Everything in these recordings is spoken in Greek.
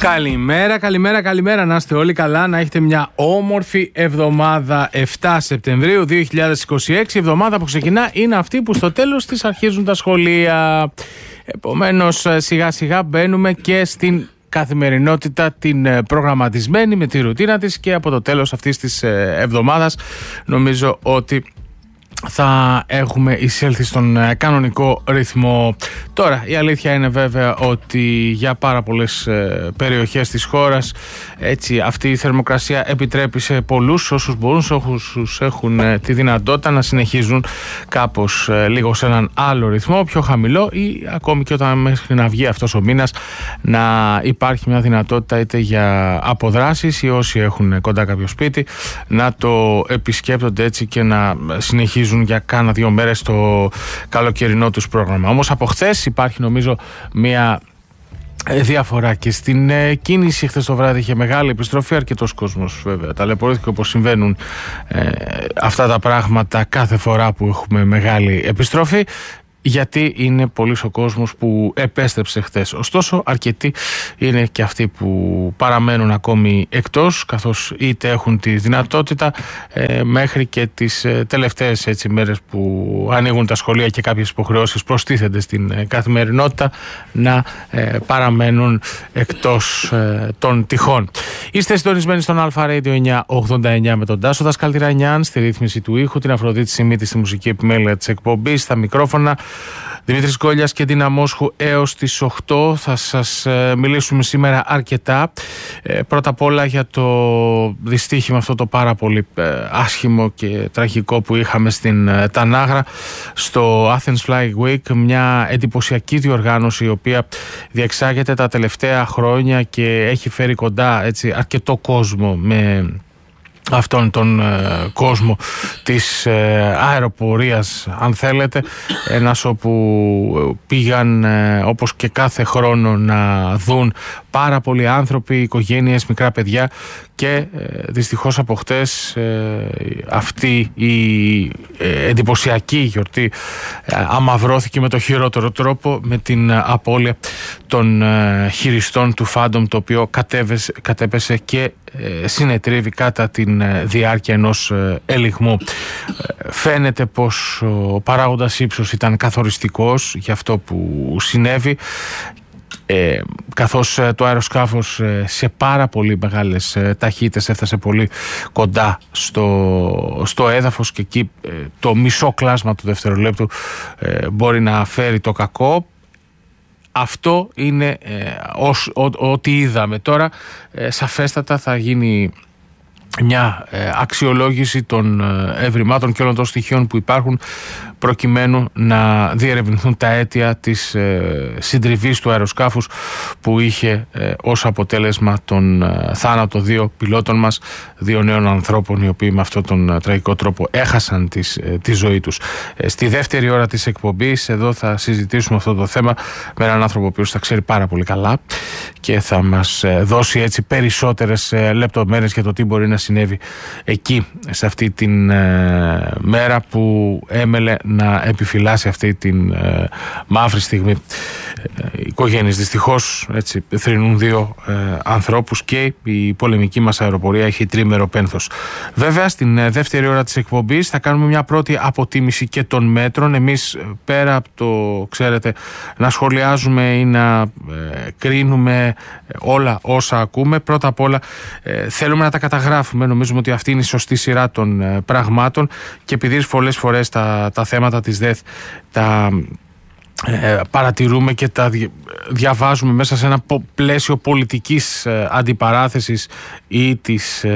Καλημέρα, να είστε όλοι καλά, να έχετε μια όμορφη εβδομάδα. 7 Σεπτεμβρίου 2026, εβδομάδα που ξεκινά είναι αυτή που στο τέλος της αρχίζουν τα σχολεία. Επομένως σιγά σιγά μπαίνουμε και στην καθημερινότητα την προγραμματισμένη με τη ρουτίνα της και από το τέλος αυτής της εβδομάδας νομίζω ότι θα έχουμε εισέλθει στον κανονικό ρυθμό. Τώρα η αλήθεια είναι βέβαια ότι για πάρα πολλές περιοχές της χώρας έτσι, αυτή η θερμοκρασία επιτρέπει σε πολλούς όσους μπορούν, όσους έχουν τη δυνατότητα να συνεχίζουν κάπως λίγο σε έναν άλλο ρυθμό, πιο χαμηλό, ή ακόμη και όταν μέχρι να βγει αυτός ο μήνας να υπάρχει μια δυνατότητα είτε για αποδράσεις ή όσοι έχουν κοντά κάποιο σπίτι να το επισκέπτονται έτσι και να συνεχίζουν για κάνα 2 μέρες το καλοκαιρινό τους πρόγραμμα. Όμως από χθες υπάρχει νομίζω μια διαφορά και στην κίνηση. Χθες το βράδυ είχε μεγάλη επιστροφή, αρκετός κόσμος βέβαια ταλαιπωρήθηκε, όπως συμβαίνουν αυτά τα πράγματα κάθε φορά που έχουμε μεγάλη επιστροφή, γιατί είναι πολύς ο κόσμος που επέστρεψε χθες. Ωστόσο αρκετοί είναι και αυτοί που παραμένουν ακόμη εκτός, καθώς είτε έχουν τη δυνατότητα μέχρι και τις τελευταίες έτσι, μέρες που ανοίγουν τα σχολεία και κάποιες υποχρεώσεις προστίθενται στην καθημερινότητα, να παραμένουν εκτός των τυχών. Είστε συντονισμένοι στον Αλφα Radio 989 με τον Τάσο Δασκαλτηρανιάν στη ρύθμιση του ήχου, την Αφροδίτη Σιμίτη στη μουσική επιμέλεια της εκπομπής, στα μικρόφωνα Δημήτρης Κόλλιας και Ντίνα Μόσχου έως τις 8. Θα σας μιλήσουμε σήμερα αρκετά. Πρώτα απ' όλα για το δυστύχημα αυτό το πάρα πολύ άσχημο και τραγικό που είχαμε στην Τανάγρα στο Athens Flying Week, μια εντυπωσιακή διοργάνωση η οποία διεξάγεται τα τελευταία χρόνια και έχει φέρει κοντά έτσι, αρκετό κόσμο με αυτόν τον κόσμο της αεροπορίας, αν θέλετε, ένας όπου πήγαν όπως και κάθε χρόνο να δουν πάρα πολλοί άνθρωποι, οικογένειες, μικρά παιδιά, και δυστυχώς από χτες αυτή η εντυπωσιακή γιορτή αμαυρώθηκε με το χειρότερο τρόπο, με την απώλεια των χειριστών του Phantom, το οποίο κατέπεσε και συνετρίβει κατά την διάρκεια ενός ελιγμού. Φαίνεται πως ο παράγοντας ύψος ήταν καθοριστικός για αυτό που συνέβη, καθώς το αεροσκάφος σε πάρα πολύ μεγάλες ταχύτητες έφτασε πολύ κοντά στο έδαφος και εκεί το μισό κλάσμα του δευτερολέπτου μπορεί να φέρει το κακό. Αυτό είναι ό,τι είδαμε. Τώρα σαφέστατα θα γίνει μια αξιολόγηση των ευρημάτων και όλων των στοιχείων που υπάρχουν προκειμένου να διερευνηθούν τα αίτια της συντριβής του αεροσκάφους που είχε ως αποτέλεσμα τον θάνατο 2 πιλότων μας, 2 νέων ανθρώπων οι οποίοι με αυτόν τον τραγικό τρόπο έχασαν τη ζωή τους. Στη δεύτερη ώρα της εκπομπής εδώ θα συζητήσουμε αυτό το θέμα με έναν άνθρωπο ο οποίος θα ξέρει πάρα πολύ καλά και θα μας δώσει έτσι περισσότερες λεπτομέρειες για το τι μπορεί να συνέβη εκεί σε αυτή την μέρα που έμελε να επιφυλάσει αυτή την μαύρη στιγμή. Οι οικογένειες δυστυχώς έτσι θρηνούν 2 ανθρώπους και η πολεμική μας αεροπορία έχει τρίμερο πένθος. Βέβαια στην δεύτερη ώρα της εκπομπής θα κάνουμε μια πρώτη αποτίμηση και των μέτρων. Εμείς πέρα από το ξέρετε να σχολιάζουμε ή να κρίνουμε όλα όσα ακούμε, πρώτα απ' όλα θέλουμε να τα καταγράφουμε. Νομίζουμε ότι αυτή είναι η σωστή σειρά των πραγμάτων και επειδή πολλές φορές τα θέματα της ΔΕΘ τα παρατηρούμε και τα διαβάζουμε μέσα σε ένα πλαίσιο πολιτικής αντιπαράθεσης ή της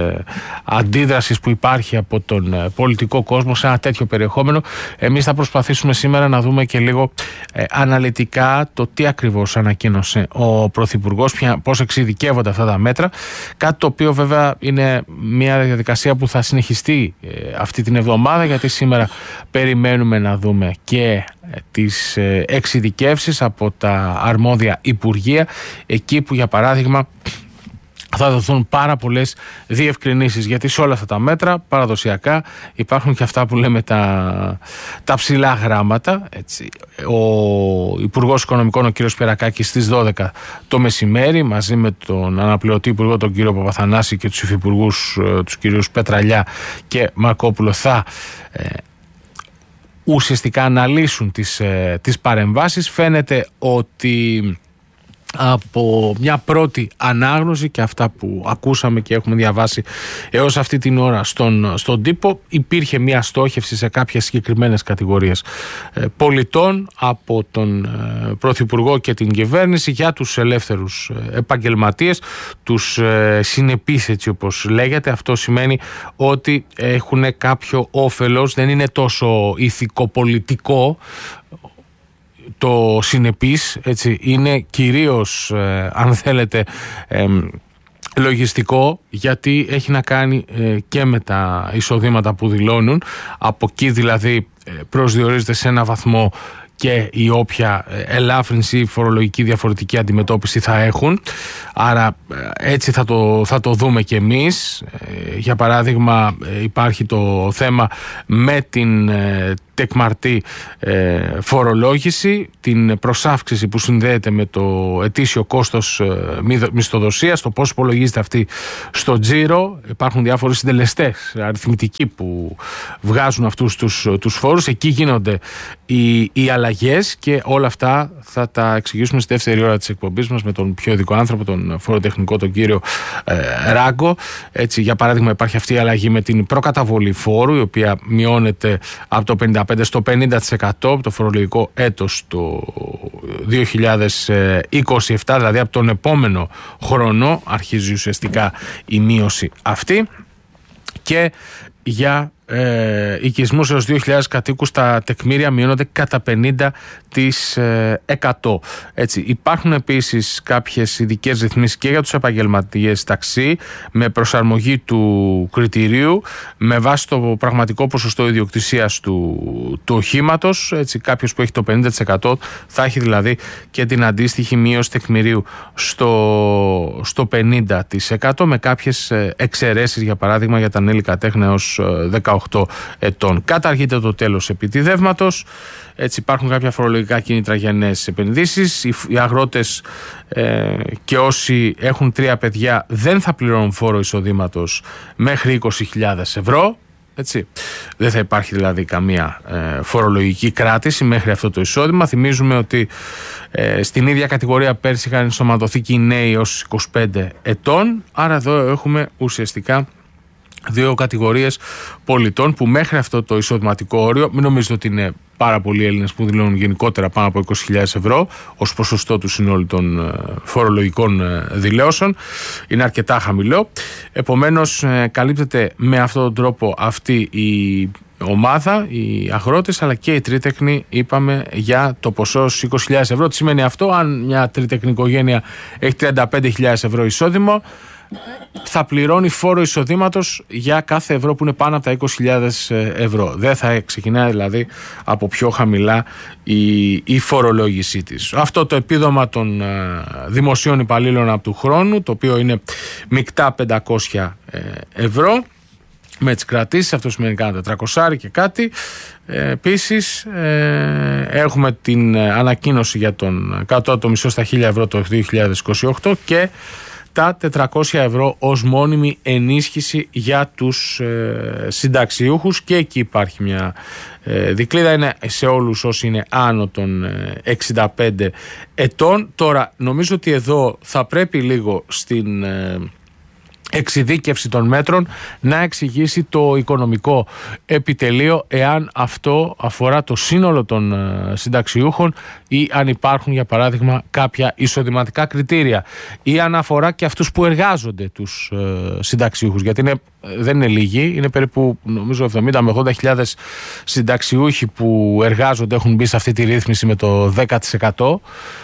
αντίδρασης που υπάρχει από τον πολιτικό κόσμο σε ένα τέτοιο περιεχόμενο, εμείς θα προσπαθήσουμε σήμερα να δούμε και λίγο αναλυτικά το τι ακριβώς ανακοίνωσε ο Πρωθυπουργός, πώς εξειδικεύονται αυτά τα μέτρα, κάτι το οποίο βέβαια είναι μια διαδικασία που θα συνεχιστεί αυτή την εβδομάδα, γιατί σήμερα περιμένουμε να δούμε και τις εξειδικεύσεις από τα αρμόδια υπουργεία, εκεί που για παράδειγμα θα δοθούν πάρα πολλές διευκρινήσεις, γιατί σε όλα αυτά τα μέτρα παραδοσιακά υπάρχουν και αυτά που λέμε τα ψηλά γράμματα, έτσι. Ο Υπουργός Οικονομικών, ο κύριος Πιερακάκης, στις 12 το μεσημέρι μαζί με τον αναπληρωτή Υπουργό, τον κύριο Παπαθανάση, και τους υφυπουργούς, τους κυρίους Πετραλιά και Μαρκόπουλο, θα ουσιαστικά αναλύσουν τις παρεμβάσεις. Φαίνεται ότι από μια πρώτη ανάγνωση και αυτά που ακούσαμε και έχουμε διαβάσει έως αυτή την ώρα στον τύπο, υπήρχε μια στόχευση σε κάποιες συγκεκριμένες κατηγορίες πολιτών από τον Πρωθυπουργό και την κυβέρνηση για τους ελεύθερους επαγγελματίες, τους συνεπείς, έτσι όπως λέγεται. Αυτό σημαίνει ότι έχουν κάποιο όφελος, δεν είναι τόσο ηθικοπολιτικό το συνεπής, έτσι, είναι κυρίως αν θέλετε λογιστικό, γιατί έχει να κάνει και με τα εισοδήματα που δηλώνουν. Από εκεί δηλαδή προσδιορίζεται σε ένα βαθμό και η όποια ελάφρυνση ή φορολογική διαφορετική αντιμετώπιση θα έχουν. Άρα έτσι θα το δούμε και εμείς. Για παράδειγμα, υπάρχει το θέμα με την τεκμαρτή φορολόγηση, την προσάυξηση που συνδέεται με το ετήσιο κόστος μισθοδοσίας, το πώς υπολογίζεται αυτή στο τζίρο. Υπάρχουν διάφοροι συντελεστές αριθμητικοί που βγάζουν αυτούς τους φόρους. Εκεί γίνονται οι αλλαγές και όλα αυτά θα τα εξηγήσουμε στη δεύτερη ώρα της εκπομπής μας με τον πιο ειδικό άνθρωπο, τον φοροτεχνικό, τον κύριο Ράγκο. Έτσι, για παράδειγμα, υπάρχει αυτή η αλλαγή με την προκαταβολή φόρου, η οποία μειώνεται από το 55% στο 50% από το φορολογικό έτος το 2027, δηλαδή από τον επόμενο χρόνο αρχίζει ουσιαστικά η μείωση αυτή. Και για οικισμούς έως 2.000 κατοίκους τα τεκμήρια μειώνονται κατά 50%. Έτσι, υπάρχουν επίσης κάποιες ειδικές ρυθμίσεις και για τους επαγγελματίες ταξί, με προσαρμογή του κριτηρίου με βάση το πραγματικό ποσοστό ιδιοκτησίας του οχήματος. Έτσι, κάποιος που έχει το 50% θα έχει δηλαδή και την αντίστοιχη μείωση τεκμηρίου στο 50%, με κάποιες εξαιρέσεις, για παράδειγμα για τα ανήλικα τέκνα έως 18 ετών. Καταργείται το τέλος επιτιδεύματος. Έτσι, υπάρχουν κάποια φορολογικά κίνητρα για νέες επενδύσεις. Οι αγρότες και όσοι έχουν 3 παιδιά δεν θα πληρώνουν φόρο εισοδήματος μέχρι 20.000 ευρώ. Έτσι. Δεν θα υπάρχει δηλαδή καμία φορολογική κράτηση μέχρι αυτό το εισόδημα. Θυμίζουμε ότι στην ίδια κατηγορία πέρσι είχαν ενσωματωθεί και οι νέοι έως 25 ετών. Άρα εδώ έχουμε ουσιαστικά 2 κατηγορίες πολιτών που μέχρι αυτό το εισοδηματικό όριο, μην νομίζετε ότι είναι πάρα πολλοί Έλληνες που δηλώνουν γενικότερα πάνω από 20.000 ευρώ ως ποσοστό του συνόλου των φορολογικών δηλώσεων, είναι αρκετά χαμηλό. Επομένως, καλύπτεται με αυτόν τον τρόπο αυτή η ομάδα, οι αγρότες, αλλά και οι τρίτεκνοι, είπαμε, για το ποσό 20.000 ευρώ. Τι σημαίνει αυτό? Αν μια τρίτεκνη οικογένεια έχει 35.000 ευρώ εισόδημα, θα πληρώνει φόρο εισοδήματος για κάθε ευρώ που είναι πάνω από τα 20.000 ευρώ. Δεν θα ξεκινάει δηλαδή από πιο χαμηλά η φορολόγησή της. Αυτό το επίδομα των δημοσίων υπαλλήλων από του χρόνου, το οποίο είναι μεικτά 500 ευρώ με τις κρατήσεις, αυτό σημαίνει κάνα 400 και κάτι. Επίσης έχουμε την ανακοίνωση για τον κατώτατο μισθό στα 1.000 ευρώ το 2028 και τα 400 ευρώ ως μόνιμη ενίσχυση για τους συνταξιούχους, και εκεί υπάρχει μια δικλίδα, είναι σε όλους όσοι είναι άνω των 65 ετών. Τώρα νομίζω ότι εδώ θα πρέπει λίγο στην εξειδίκευση των μέτρων να εξηγήσει το οικονομικό επιτελείο εάν αυτό αφορά το σύνολο των συνταξιούχων ή αν υπάρχουν, για παράδειγμα, κάποια εισοδηματικά κριτήρια, ή αν αφορά και αυτούς που εργάζονται τους συνταξιούχους, γιατί δεν είναι λίγοι, είναι περίπου νομίζω 70 με 80.000 συνταξιούχοι που εργάζονται, έχουν μπει σε αυτή τη ρύθμιση με το 10%.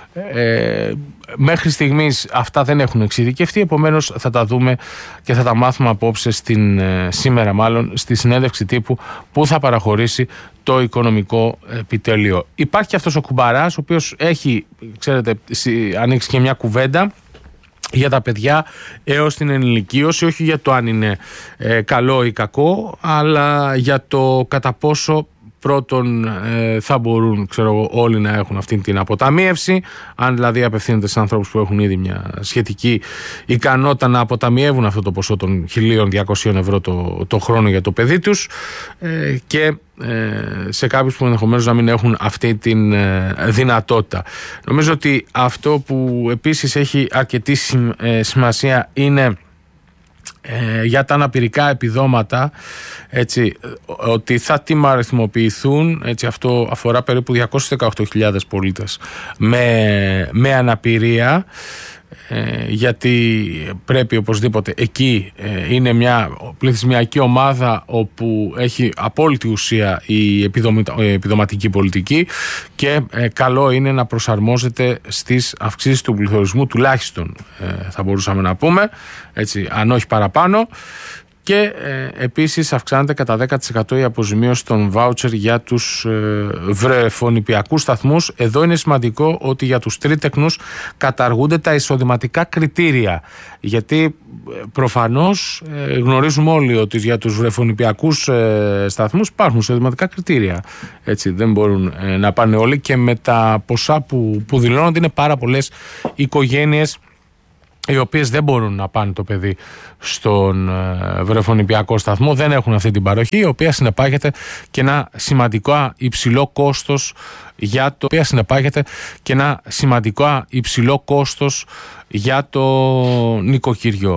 Μέχρι στιγμής αυτά δεν έχουν εξειδικευτεί, επομένως θα τα δούμε και θα τα μάθουμε απόψε σήμερα μάλλον στη συνέντευξη τύπου που θα παραχωρήσει το οικονομικό επιτελείο. Υπάρχει αυτός ο κουμπαράς, ο οποίος έχει, ξέρετε, ανοίξει και μια κουβέντα για τα παιδιά έως την ενηλικίωση, όχι για το αν είναι καλό ή κακό, αλλά για το κατά πόσο πρώτον θα μπορούν όλοι να έχουν αυτή την αποταμίευση, αν δηλαδή απευθύνεται σε ανθρώπους που έχουν ήδη μια σχετική ικανότητα να αποταμιεύουν αυτό το ποσό των 1.200 ευρώ το χρόνο για το παιδί τους, και σε κάποιους που ενδεχομένως να μην έχουν αυτή την δυνατότητα. Νομίζω ότι αυτό που επίσης έχει αρκετή σημασία είναι για τα αναπηρικά επιδόματα, έτσι, ότι θα τιμαριθμοποιηθούν, έτσι, αυτό αφορά περίπου 218.000 πολίτες με αναπηρία, γιατί πρέπει οπωσδήποτε εκεί είναι μια πληθυσμιακή ομάδα όπου έχει απόλυτη ουσία η επιδοματική πολιτική, και καλό είναι να προσαρμόζεται στις αυξήσεις του πληθωρισμού, τουλάχιστον θα μπορούσαμε να πούμε, έτσι, αν όχι παραπάνω. Και επίσης αυξάνεται κατά 10% η αποζημίωση των βάουτσερ για τους βρεφονηπιακούς σταθμούς. Εδώ είναι σημαντικό ότι για τους τρίτεκνους καταργούνται τα εισοδηματικά κριτήρια, γιατί προφανώς γνωρίζουμε όλοι ότι για τους βρεφονηπιακούς σταθμούς υπάρχουν εισοδηματικά κριτήρια. Έτσι, δεν μπορούν να πάνε όλοι, και με τα ποσά που δηλώνονται είναι πάρα πολλές οικογένειες οι οποίες δεν μπορούν να πάνε το παιδί στον βρεφονηπιακό σταθμό, δεν έχουν αυτή την παροχή, η οποία συνεπάγεται και ένα σημαντικό υψηλό κόστος για το νοικοκυριό.